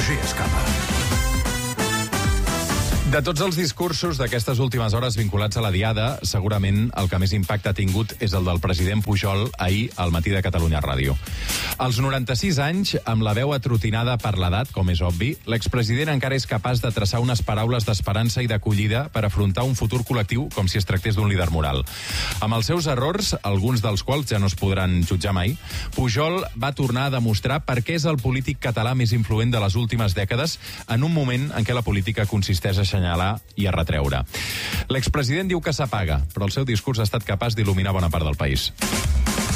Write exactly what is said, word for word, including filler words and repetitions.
Roger Escapa. De tots els discursos d'aquestes últimes hores vinculats a la Diada, segurament el que més impacte ha tingut és el del president Pujol ahir al matí de Catalunya Ràdio. Als noranta-sis anys, amb la veu atrotinada per l'edat, com és obvi, l'expresident encara és capaç de traçar unes paraules d'esperança i d'acollida per afrontar un futur col·lectiu com si es tractés d'un líder moral. Amb els seus errors, alguns dels quals ja no es podran jutjar mai, Pujol va tornar a demostrar per què és el polític català més influent de les últimes dècades en un moment en què la política consisteix a assenyalar i a retreure. L'expresident diu que s'apaga, però el seu discurs ha estat capaç d'il·luminar bona part del país.